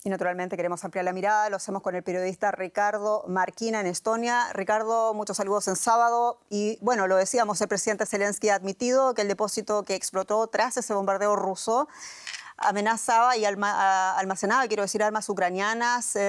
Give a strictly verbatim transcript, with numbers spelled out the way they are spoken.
Y naturalmente queremos ampliar la mirada, lo hacemos con el periodista Ricardo Marquina en Estonia. Ricardo, muchos saludos en sábado. Y bueno, lo decíamos, el presidente Zelensky ha admitido que el depósito que explotó tras ese bombardeo ruso amenazaba y alma, almacenaba, quiero decir, armas ucranianas. Eh,